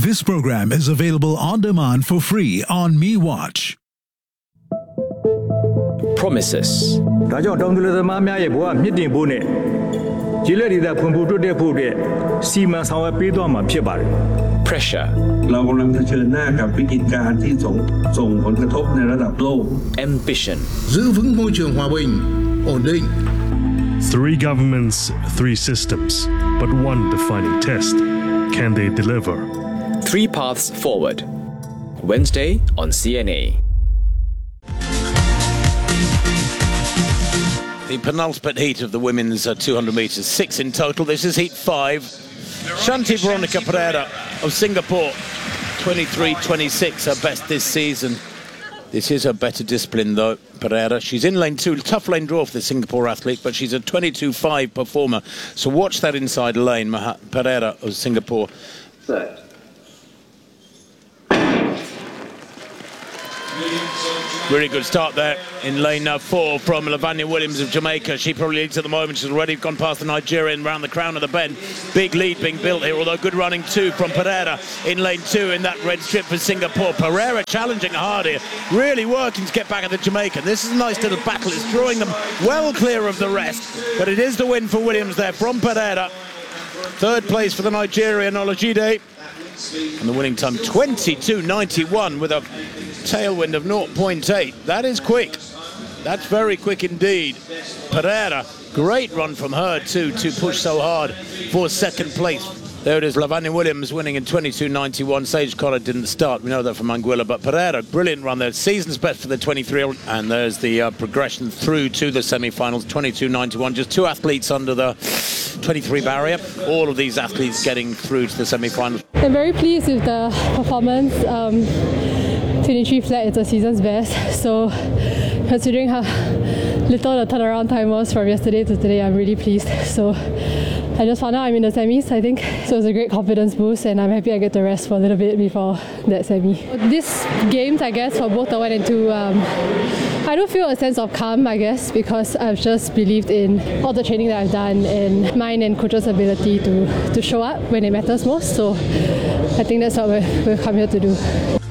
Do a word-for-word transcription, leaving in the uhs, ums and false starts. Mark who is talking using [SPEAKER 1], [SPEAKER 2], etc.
[SPEAKER 1] This program is available on demand for free on MeWatch.
[SPEAKER 2] Promises.
[SPEAKER 3] ဒါကြောင့်တောင်သူလယ်သမားများရဲ့ဘဝမြင့်တင်ဖို့နဲ့ကျေးလက်ဒေသဖွံ့ဖြိုးတိုးတက်ဖို့အတွက်စီမံဆောင်ရွက်ပေးသွားမှာဖြစ်ပါတယ်
[SPEAKER 2] Pressure.
[SPEAKER 4] เรากำลังเผชิญหน้ากับวิกฤตการณ์ที่ส่งส่งผลกระทบในระดับโลก
[SPEAKER 2] Ambition.
[SPEAKER 5] Giữ vững môi trường hòa bình, ổn định.
[SPEAKER 6] Three governments, three systems, but one defining test. Can they deliver?
[SPEAKER 2] Three paths forward. Wednesday on C N A.
[SPEAKER 7] The penultimate heat of the women's uh, two hundred metres, six in total. This is heat five. Shanti Veronica Pereira of Singapore, twenty-three twenty-six, her best this season. This is her better discipline though, Pereira. She's in lane two, tough lane draw for the Singapore athlete, but she's a twenty-two five performer. So watch that inside lane, Maha Pereira of Singapore.
[SPEAKER 4] Set.
[SPEAKER 7] Really good start there in lane uh, four from Lavanya Williams of Jamaica. She probably leads at the moment. She's already gone past the Nigerian round the crown of the bend. Big lead being built here, although good running too from Pereira in lane two in that red strip for Singapore. Pereira challenging hard here, really working to get back at the Jamaican. This is a nice little battle. It's drawing them well clear of the rest, but it is the win for Williams there from Pereira. Third place for the Nigerian Olajide. And the winning time twenty-two ninety-one with a tailwind of zero point eight. That is quick. That's very quick indeed. Pereira, great run from her too to push so hard for second place. There it is, Lavanya Williams winning in twenty-two ninety-one. Sage Collard didn't start, we know that from Anguilla, but Pereira, brilliant run there. Season's best for the twenty-three-year-old. And there's the uh, progression through to the semi-finals, twenty-two ninety-one. Just two athletes under the twenty-three barrier. All of these athletes getting through to the semi-finals.
[SPEAKER 8] I'm very pleased with the performance. Um, twenty-three flat is the season's best. So considering how little the turnaround time was from yesterday to today, I'm really pleased. So I just found out I'm in the semis, I think. So it's a great confidence boost and I'm happy I get to rest for a little bit before that semi. These games, I guess, for both the one and two, um, I do feel a sense of calm, I guess, because I've just believed in all the training that I've done and mine and coach's ability to, to show up when it matters most. So I think that's what we've come here to do.